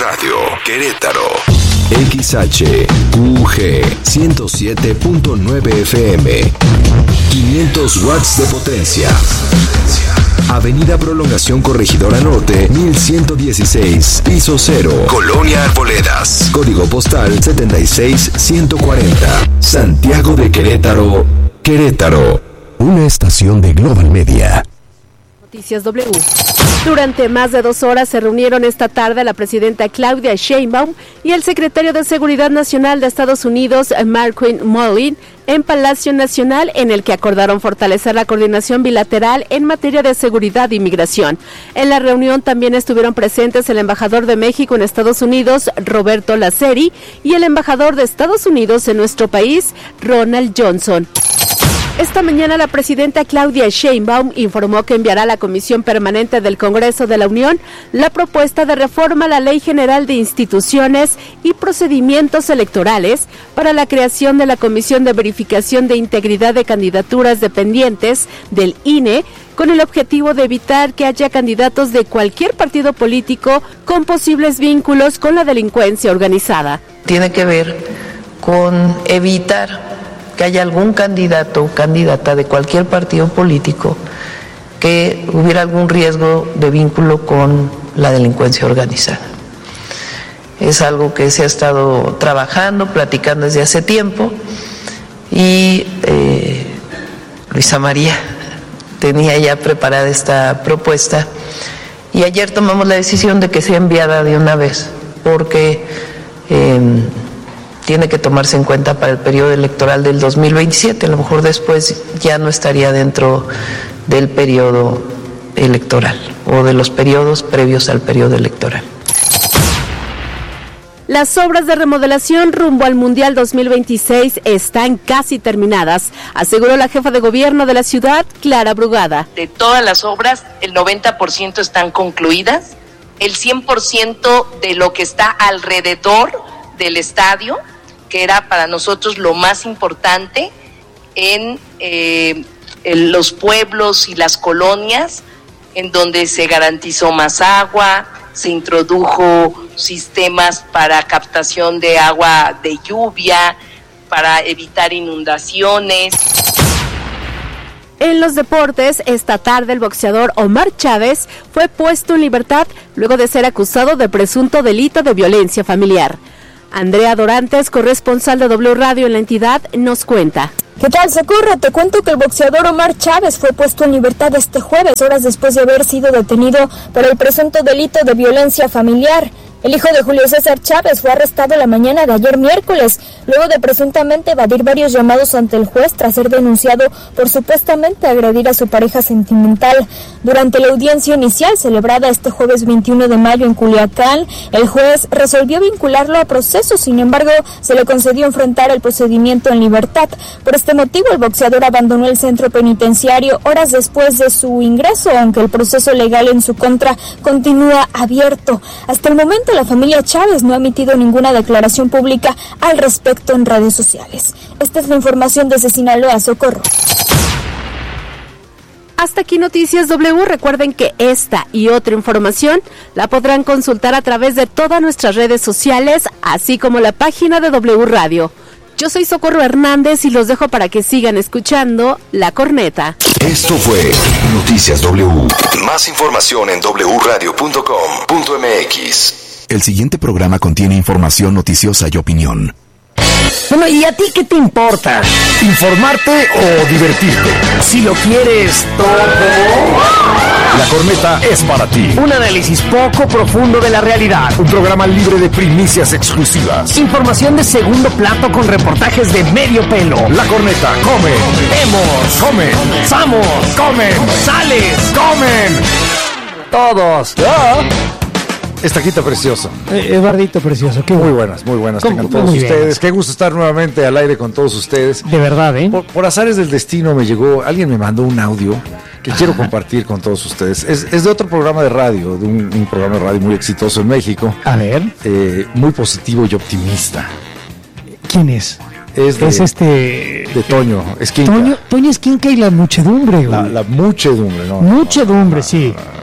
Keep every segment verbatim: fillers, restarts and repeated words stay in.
Radio, Querétaro. X H U G ciento siete punto nueve F M. quinientos watts de potencia. Avenida Prolongación Corregidora Norte, mil ciento dieciséis, piso cero, Colonia Arboledas. Código postal setenta y seis ciento cuarenta. Santiago de Querétaro, Querétaro. Una estación de Global Media. Noticias W. Durante más de dos horas se reunieron esta tarde la presidenta Claudia Sheinbaum y el secretario de Seguridad Nacional de Estados Unidos, Marquin Mollin, en Palacio Nacional, en el que acordaron fortalecer la coordinación bilateral en materia de seguridad e inmigración. En la reunión también estuvieron presentes el embajador de México en Estados Unidos, Roberto Laceri, y el embajador de Estados Unidos en nuestro país, Ronald Johnson. Esta mañana la presidenta Claudia Sheinbaum informó que enviará a la Comisión Permanente del Congreso de la Unión la propuesta de reforma a la Ley General de Instituciones y Procedimientos Electorales para la creación de la Comisión de Verificación de Integridad de Candidaturas Dependientes del I N E, con el objetivo de evitar que haya candidatos de cualquier partido político con posibles vínculos con la delincuencia organizada. Tiene que ver con evitar que haya algún candidato o candidata de cualquier partido político que hubiera algún riesgo de vínculo con la delincuencia organizada. Es algo que se ha estado trabajando, platicando desde hace tiempo, y eh, Luisa María tenía ya preparada esta propuesta, y ayer tomamos la decisión de que sea enviada de una vez, porque eh, tiene que tomarse en cuenta para el periodo electoral del dos mil veintisiete. A lo mejor después ya no estaría dentro del periodo electoral o de los periodos previos al periodo electoral. Las obras de remodelación rumbo al Mundial dos mil veintiséis están casi terminadas, aseguró la jefa de gobierno de la ciudad, Clara Brugada. De todas las obras, el noventa por ciento están concluidas, el cien por ciento de lo que está alrededor del estadio, que era para nosotros lo más importante en, eh, en los pueblos y las colonias, en donde se garantizó más agua, se introdujo sistemas para captación de agua de lluvia, para evitar inundaciones. En los deportes, esta tarde el boxeador Omar Chávez fue puesto en libertad luego de ser acusado de presunto delito de violencia familiar. Andrea Dorantes, corresponsal de W Radio en la entidad, nos cuenta. ¿Qué tal, Socorro? Te cuento que el boxeador Omar Chávez fue puesto en libertad este jueves, horas después de haber sido detenido por el presunto delito de violencia familiar. El hijo de Julio César Chávez fue arrestado la mañana de ayer miércoles, luego de presuntamente evadir varios llamados ante el juez tras ser denunciado por supuestamente agredir a su pareja sentimental. Durante la audiencia inicial celebrada este jueves veintiuno de mayo en Culiacán, el juez resolvió vincularlo a proceso, sin embargo, se le concedió enfrentar el procedimiento en libertad. Por este motivo, el boxeador abandonó el centro penitenciario horas después de su ingreso, aunque el proceso legal en su contra continúa abierto. Hasta el momento, la familia Chávez no ha emitido ninguna declaración pública al respecto en redes sociales. Esta es la información desde Sinaloa, Socorro. Hasta aquí Noticias W. Recuerden que esta y otra información la podrán consultar a través de todas nuestras redes sociales, así como la página de W Radio. Yo soy Socorro Hernández y los dejo para que sigan escuchando La Corneta. Esto fue Noticias W. Más información en doble u radio punto com punto m x. El siguiente programa contiene información noticiosa y opinión. Bueno, ¿y a ti qué te importa? ¿Informarte o divertirte? Si lo quieres todo, La Corneta es para ti. Un análisis poco profundo de la realidad. Un programa libre de primicias exclusivas. Información de segundo plato con reportajes de medio pelo. La Corneta come. Vemos. Comen. Somos. Comen. Sales. Comen. Todos. ¿Ah? Esta quita precioso. Eh, Eduardito precioso, qué Muy buenas, muy buenas tengan todos muy ustedes. bien. Qué gusto estar nuevamente al aire con todos ustedes. De verdad, ¿eh? Por, por azares del destino me llegó, alguien me mandó un audio que Ajá. quiero compartir con todos ustedes. Es, es de otro programa de radio, de un, un programa de radio muy exitoso en México. A ver. Eh, muy positivo y optimista. ¿Quién es? Es, de, es este... De Toño Esquinca. Toño, Toño Esquinca y la muchedumbre. La, la muchedumbre, ¿no? Muchedumbre, no, sí. No, no.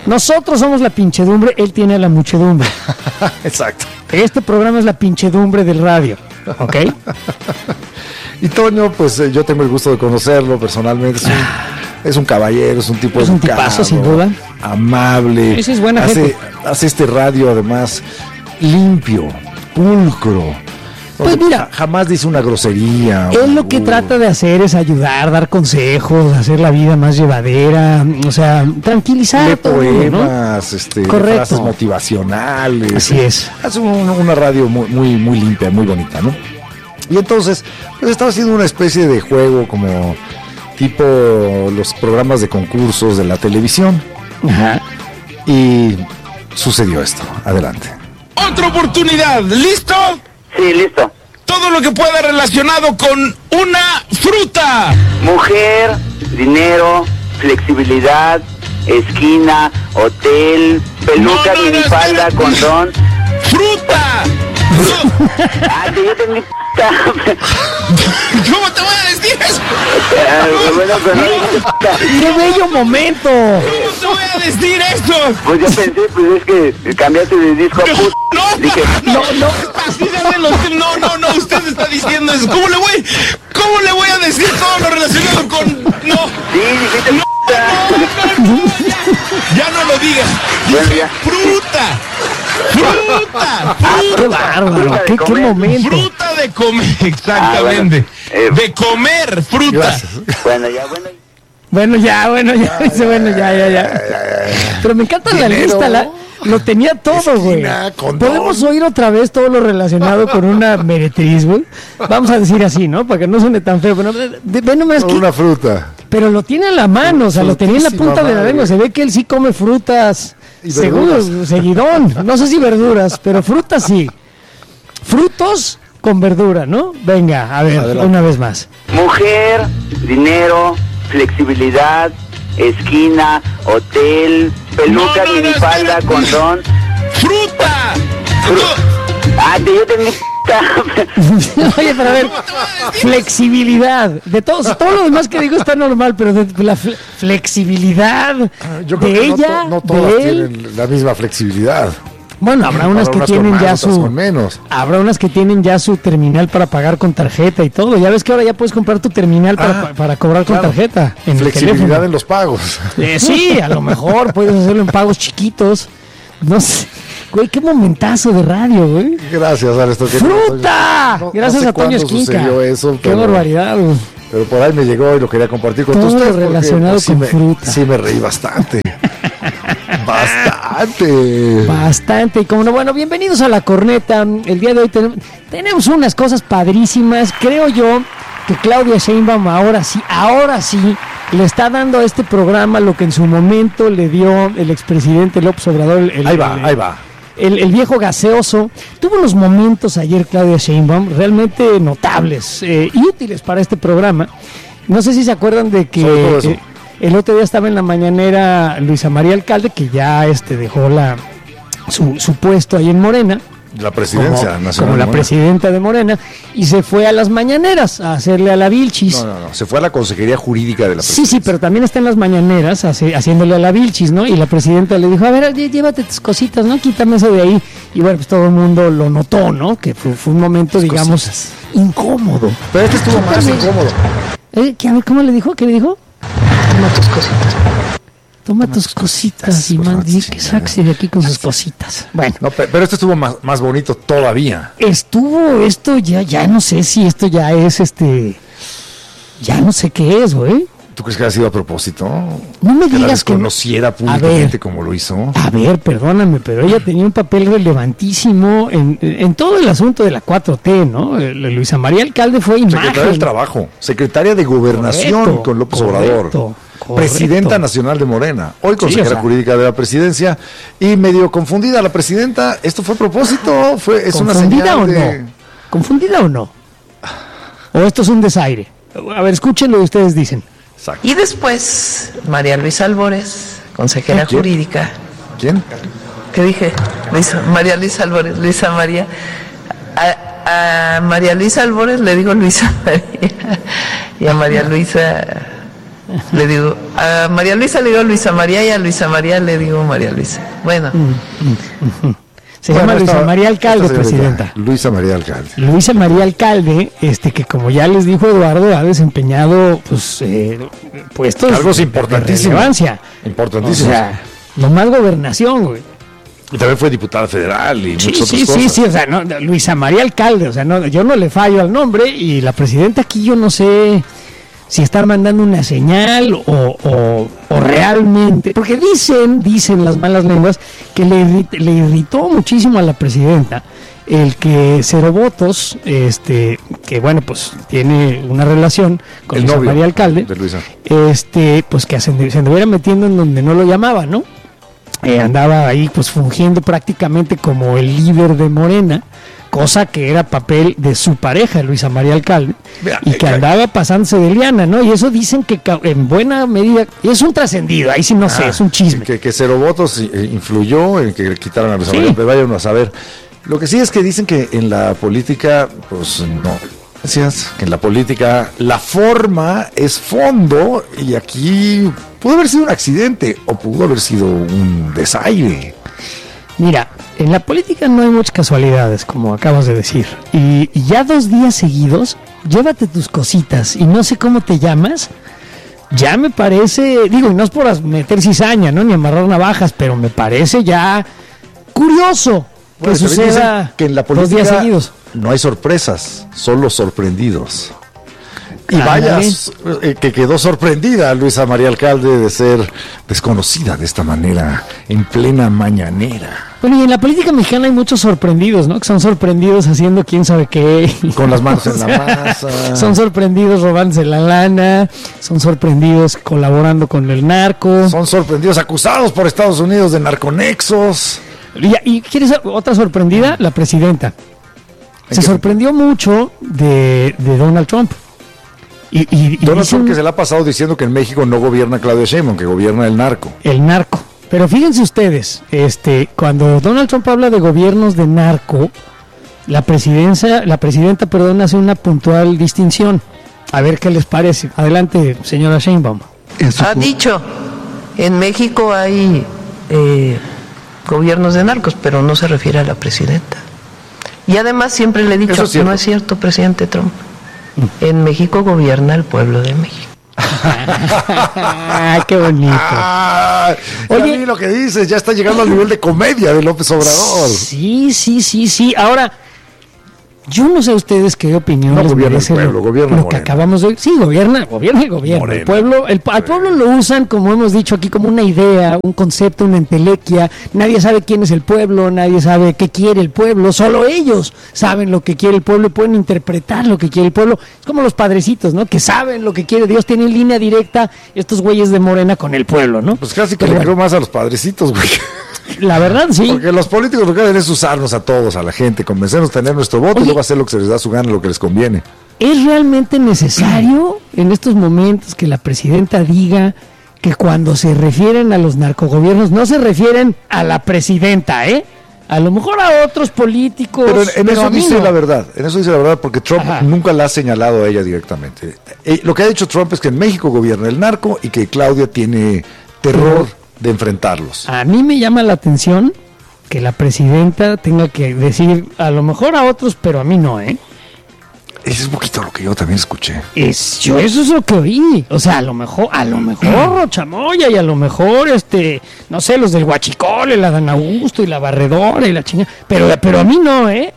Nosotros somos la pinchedumbre, él tiene la muchedumbre. Exacto. Este programa es la pinchedumbre del radio, ¿ok? Y Toño, pues eh, yo tengo el gusto de conocerlo personalmente. Es un, es un caballero, es un tipo Es un educado, tipazo, sin duda. amable. Ese es buena hace, gente. hace este radio además limpio, pulcro. Pues mira, jamás dice una grosería. él lo que uh, trata de hacer es ayudar, dar consejos, hacer la vida más llevadera, o sea, tranquilizar lee a todo el mundo, ¿no? poemas, este, Correcto. frases motivacionales. Así es. Hace un- una radio muy, muy, muy limpia, muy bonita, ¿no? Y entonces, pues estaba haciendo una especie de juego como tipo los programas de concursos de la televisión. Ajá. Y sucedió esto. Adelante. Otra oportunidad, ¿listo? Sí, listo. Todo lo que pueda relacionado con una fruta. Mujer, dinero, flexibilidad, esquina, hotel, peluca, No, no, no, minifalda, espera. condón. ¡Fruta! Ah, que yo tengo... ¿Cómo te voy a decir eso? Ah, bueno, pero no dijiste puta. ¡Qué bello momento! ¿Cómo te voy a decir eso? Pues yo pensé, pues es que cambiaste de disco a puta. No, Dije, no, no, así de los- no, no, no, usted está diciendo eso. ¿Cómo le voy, cómo le voy a decir todo lo relacionado con, no, sí, dijiste no, puta. no, no, ya, ya no lo digas. Bueno, Dije ya. fruta, fruta, ¡Qué fruta, bárbaro! fruta de ¡Qué, qué comer. momento! fruta de comer, exactamente, Ah, bueno. Eh, de comer fruta. Gracias. Bueno, ya, bueno. Bueno, ya, bueno, ya, dice, bueno, ya, ya, ya. Pero me encanta la Dinero, lista, la, lo tenía todo, güey. esquina, condón. Podemos oír otra vez todo lo relacionado con una meretriz, güey. Vamos a decir así, ¿no? Para que no suene tan feo. Pero, de- de- ve nomás Con que, una fruta. pero lo tiene en la mano, o sea, lo tenía en la Frutísima punta de la madre. lengua. Se ve que él sí come frutas. Y Seguro, verduras. seguidón. No sé si verduras, pero frutas sí. Frutos con verdura, ¿no? Venga, a ver, Adelante. una vez más. Mujer, dinero, flexibilidad, esquina, hotel, peluca, No, no, no, minifalda, espera. condón. ¡Fruta! Ah, que yo tengo puta. Oye, pero a ver, flexibilidad. De todos, todo lo demás que digo está normal, pero de la fle- flexibilidad Yo creo de que no ella, to- no, todas de él. tienen la misma flexibilidad. Bueno, habrá unas Habrá que unas tienen con más, ya otras su, con menos. habrá unas que tienen ya su terminal para pagar con tarjeta y todo. Ya ves que ahora ya puedes comprar tu terminal para, Ah, pa- para cobrar con claro. tarjeta en el Flexibilidad teléfono. en los pagos. Eh, sí, a lo mejor puedes hacerlo en pagos chiquitos. No sé. Güey, qué momentazo de radio, güey. Gracias, Ernesto. que- ¡Fruta! No- no Gracias sé a Toño cuándo Esquinca. sucedió eso, Qué pero- barbaridad, güey. Pero por ahí me llegó y lo quería compartir con Todo todos ustedes. porque, relacionado sí con me- fruta. Sí, me reí bastante. Bastante. Bastante, y como no, bueno, bienvenidos a La Corneta. El día de hoy tenemos, tenemos unas cosas padrísimas. Creo yo que Claudia Sheinbaum ahora sí, ahora sí, le está dando a este programa lo que en su momento le dio el expresidente López Obrador. El, el- Ahí va, el- ahí va. El, el viejo gaseoso. Tuvo unos momentos ayer Claudia Sheinbaum realmente notables eh, y útiles para este programa. No sé si se acuerdan de que Sobre todo eso. eh, el otro día estaba en la mañanera Luisa María Alcalde, que ya este dejó la su, su puesto ahí en Morena, La presidencia como, nacional. como la ¿no? presidenta de Morena, y se fue a las mañaneras a hacerle a la Vilchis. No, no, no. Se fue a la Consejería Jurídica de la Sí, presidencia. sí, pero también está en las mañaneras hace- haciéndole a la Vilchis, ¿no? Y la presidenta le dijo, a ver, llé- llévate tus cositas, ¿no? Quítame eso de ahí. Y bueno, pues todo el mundo lo notó, ¿no? Que fue, fue un momento, Tus digamos, cositas. incómodo. Pero este estuvo más También. incómodo. Eh, ¿qué- a ver, ¿cómo le dijo? ¿Qué le dijo? Toma tus cositas. Toma tus cositas y por man, favor, di sí, que ya. sáquese de aquí con sus cositas. Bueno, No, pe- pero este estuvo más, más bonito todavía. estuvo esto ya, ya no sé si esto ya es este, ya no sé qué es, güey. ¿Tú crees que ha sido a propósito? No me Que la digas que no. desconociera A públicamente ver. como lo hizo. A ver, perdóname, pero ella tenía un papel relevantísimo en, en todo el asunto de la cuatro T, ¿no? Eh, Luisa María Alcalde fue imagen. Secretaria del Trabajo, secretaria de Gobernación Correcto, con López correcto, Obrador, correcto. presidenta nacional de Morena, hoy consejera o sea. jurídica de la presidencia y medio confundida la presidenta. ¿Esto fue a propósito? ¿Fue, ¿Es una ¿Confundida señal o de...? no? ¿Confundida o no? ¿O esto es un desaire? A ver, escuchen lo que ustedes dicen. Exacto. Y después, María Luisa Albores, consejera ¿Quién? jurídica. ¿Quién? ¿Qué dije? Luisa, María Luisa Albores, Luisa María. A, a María Luisa Albores le digo Luisa María. Y a María Luisa le digo, a María Luisa le digo Luisa María y a Luisa María le digo María Luisa. Bueno. Se bueno, llama Luisa esta, María Alcalde, presidenta. Luisa María Alcalde. Luisa María Alcalde, este que como ya les dijo Eduardo, ha desempeñado pues eh, puestos cargos de, importantísimos. de relevancia. Importantísimos. O sea, no más gobernación, güey. Y también fue diputada federal y Sí, muchas sí, otras sí, cosas. sí, o sea, no, Luisa María Alcalde, o sea, no, yo no le fallo al nombre y la presidenta aquí yo no sé si está mandando una señal o, o, o realmente, porque dicen, dicen las malas lenguas que le, irrit, le irritó muchísimo a la presidenta el que Cero Votos, este, que bueno, pues tiene una relación con el Luisa novio María Alcalde, de Luisa. este, pues que se anduviera metiendo en donde no lo llamaban, ¿no? Eh, andaba ahí pues fungiendo prácticamente como el líder de Morena, cosa que era papel de su pareja, Luisa María Alcalde, Mira, y que andaba pasándose de liana, ¿no? Y eso dicen que en buena medida, y es un trascendido, ahí sí no ah, sé, es un chisme. Que, que Cero Votos influyó en que quitaran a Luisa sí. María, pero vayan a saber. Lo que sí es que dicen que en la política, pues no, decías que en la política la forma es fondo y aquí pudo haber sido un accidente o pudo haber sido un desaire. Mira, en la política no hay muchas casualidades, como acabas de decir. Y, y ya dos días seguidos, llévate tus cositas y no sé cómo te llamas. Ya me parece, digo, y no es por meter cizaña, ¿no? Ni amarrar navajas, pero me parece ya curioso bueno, que suceda que en la política dos días seguidos. No hay sorpresas, solo sorprendidos. Y vaya, eh, que quedó sorprendida Luisa María Alcalde de ser desconocida de esta manera, en plena mañanera. Bueno, y en la política mexicana hay muchos sorprendidos, ¿no? Que son sorprendidos haciendo quién sabe qué. Con las manos en la masa. Son sorprendidos robándose la lana, son sorprendidos colaborando con el narco. Son sorprendidos acusados por Estados Unidos de narconexos. Y, y ¿quieres otra sorprendida? La presidenta. Se sorprendió mucho de, de Donald Trump. Y, y, y Donald Trump que se le ha pasado diciendo que en México no gobierna Claudia Sheinbaum, que gobierna el narco. El narco. Pero fíjense ustedes, este, cuando Donald Trump habla de gobiernos de narco, la presidencia, la presidenta, perdón, hace una puntual distinción. A ver qué les parece. Adelante, señora Sheinbaum. Ha dicho, en México hay eh, gobiernos de narcos, pero no se refiere a la presidenta. Y además siempre le he dicho, es no es cierto, presidente Trump. En México gobierna el pueblo de México. ¡Qué bonito! Ah, oye, lo que dices, ya está llegando al nivel de comedia de López Obrador. Sí, sí, sí, sí. Ahora, yo no sé ustedes qué opinión no, les gobierna merece el pueblo, lo, gobierna lo que acabamos de oír. Sí, gobierna, gobierna el gobierno. Morena. El pueblo, el, al pueblo lo usan, como hemos dicho aquí, como una idea, un concepto, una entelequia. Nadie sabe quién es el pueblo, nadie sabe qué quiere el pueblo. Solo ellos saben lo que quiere el pueblo y pueden interpretar lo que quiere el pueblo. Es como los padrecitos, ¿no? Que saben lo que quiere Dios, tienen línea directa estos güeyes de Morena con el pueblo, ¿no? Pues casi que le creo más a los padrecitos, güey. La verdad, sí. Porque los políticos lo que hacen es usarnos a todos, a la gente, convencernos a tener nuestro voto. Oye, y luego hacer lo que se les da su gana, lo que les conviene. ¿Es realmente necesario en estos momentos que la presidenta diga que cuando se refieren a los narcogobiernos no se refieren a la presidenta, eh? A lo mejor a otros políticos. Pero en, en pero eso dice no. la verdad, en eso dice la verdad, porque Trump Ajá. nunca la ha señalado a ella directamente. Eh, lo que ha dicho Trump es que en México gobierna el narco y que Claudia tiene terror pero, de enfrentarlos. A mí me llama la atención que la presidenta tenga que decir a lo mejor a otros, pero a mí no, ¿eh? Ese es un poquito lo que yo también escuché. Es, yo eso es lo que oí. O sea, a lo mejor, a lo mejor Chamoya y a lo mejor, este, no sé, los del Huachicol, el Adán Augusto y la Barredora y la chinga. Pero, pero a mí no, ¿eh?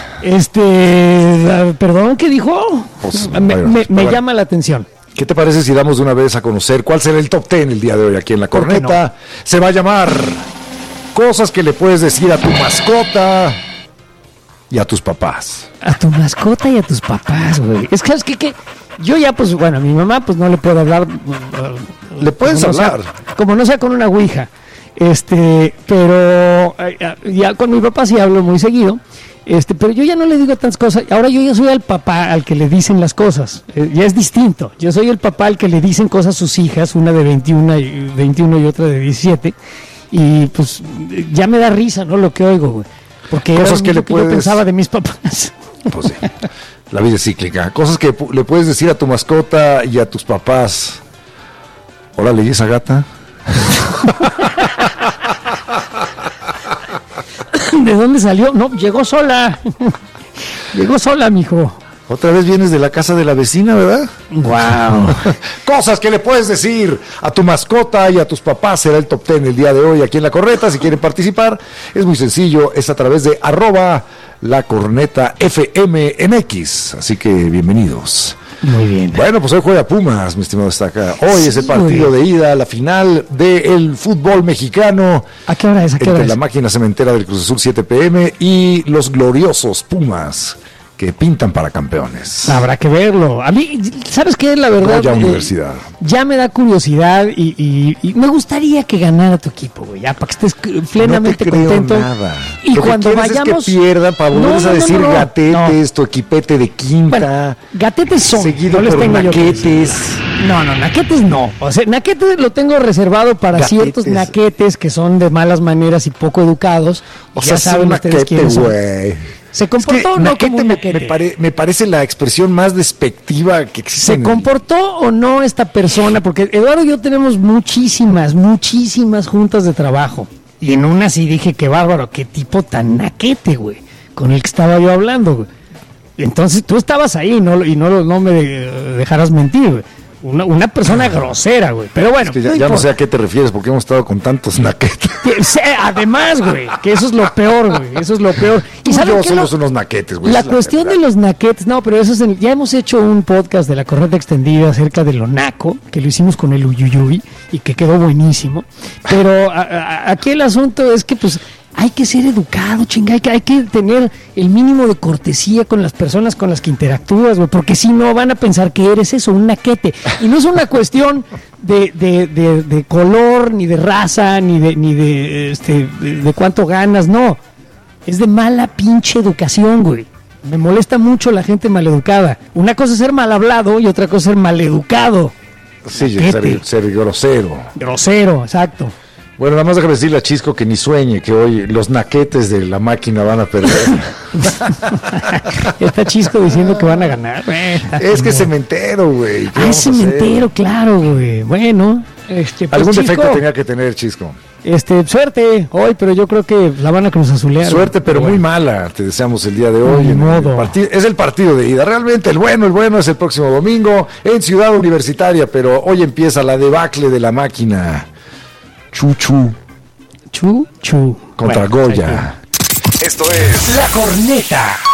Este, la, perdón, ¿qué dijo? Pues, me me, me bueno. llama la atención. ¿Qué te parece si damos de una vez a conocer cuál será el top ten el día de hoy aquí en La Corneta? No? Se va a llamar Cosas que le puedes decir a tu mascota y a tus papás. A tu mascota y a tus papás, güey. Es que, es que, que yo ya, pues, bueno, a mi mamá, pues, no le puedo hablar. Uh, le puedes como hablar. No sea, como no sea con una ouija. Este, pero uh, ya con mi papá sí hablo muy seguido. Este, pero yo ya no le digo tantas cosas. Ahora yo ya soy el papá al que le dicen las cosas. Eh, ya es distinto. Yo soy el papá al que le dicen cosas a sus hijas, una de veintiuno y, veintiuno y otra de diecisiete. Y pues ya me da risa, ¿no? Lo que oigo, güey. Porque cosas que le puedes... yo pensaba de mis papás. Pues sí. La vida es cíclica. Cosas que le puedes decir a tu mascota y a tus papás. Órale, ¿y esa gata? ¿De dónde salió? No, llegó sola. Llegó sola, mijo. Otra vez vienes de la casa de la vecina, ¿verdad? Wow. Cosas que le puedes decir a tu mascota y a tus papás. Será el top ten el día de hoy aquí en La Corneta. Si quieren participar, es muy sencillo. Es a través de arroba La Corneta F M en X. Así que bienvenidos. Muy bien. Bueno, pues hoy juega Pumas, mi estimado Estaca. Hoy sí, es el partido de ida, la final del fútbol mexicano. ¿A qué hora es? ¿A qué hora entre es? La máquina cementera del Cruz Azul siete pe eme y los gloriosos Pumas, que pintan para campeones. Habrá que verlo. A mí, ¿sabes qué? La verdad, Goya eh, Universidad. Ya me da curiosidad y, y, y me gustaría que ganara tu equipo, güey, ya para que estés plenamente no te creo contento. Nada. Y Lo cuando que quieres vayamos es que pierdan para volverles no, no, a decir no, no, gatetes, no. tu equipete de quinta. Bueno, gatetes son. Seguido no les por tengo yo que naquetes. decir. No, no, naquetes no. O sea, naquetes lo tengo reservado para Gatetes. ciertos naquetes que son de malas maneras y poco educados. O Ya sea, saben es un ustedes naquete, quiénes son. güey. Se comportó Es que o no naquete como un me, naquete. me, pare- me parece la expresión más despectiva que existe. ¿Se en el- comportó o no esta persona? Porque Eduardo y yo tenemos muchísimas, muchísimas juntas de trabajo. Y en una sí dije, qué bárbaro, qué tipo tan naquete, güey, con el que estaba yo hablando, güey. Entonces tú estabas ahí no, y no, no me de- dejarás mentir, güey. Una, una persona grosera, güey. Pero bueno, Es que ya, no ya no importa. sé a qué te refieres porque hemos estado con tantos naquetes. Que sea- Además, güey, que eso es lo peor, güey. Eso es lo peor. Tú y ¿saben yo qué? somos Lo- unos naquetes, güey. La esa es cuestión de realidad. los naquetes, no, pero eso es en- ya hemos hecho un podcast de La Corneta Extendida acerca de lo naco, que lo hicimos con el Uyuyuy y que quedó buenísimo. Pero a- a- aquí el asunto es que pues hay que ser educado, chinga, hay que, hay que tener el mínimo de cortesía con las personas con las que interactúas, güey, porque si no van a pensar que eres eso, un naquete. Y no es una cuestión de, de, de, de color, ni de raza, ni de, ni de, este, de, de cuánto ganas, no. Es de mala pinche educación, güey. Me molesta mucho la gente maleducada. Una cosa es ser mal hablado y otra cosa es ser maleducado. Sí, naquete. ser, ser grosero. Grosero, exacto. Bueno, nada más déjame decirle a Chisco que ni sueñe que hoy los naquetes de la máquina van a perder. Está Chisco diciendo que van a ganar. Bueno, Es que no. cementero, güey. ¿qué Ah, vamos es a hacer? cementero, claro, güey. Bueno, este, pues, Algún Chisco, defecto tenía que tener Chisco. Este, suerte hoy, pero yo creo que la van a cruzazulear. Suerte, güey. pero muy bueno. mala. Te deseamos el día de hoy. Ni En el modo. partido- es el partido de ida. Realmente el bueno, el bueno es el próximo domingo en Ciudad Universitaria, pero hoy empieza la debacle de la máquina. Chuchu Chu, chu. contra Bueno, Goya. Esto es La Corneta.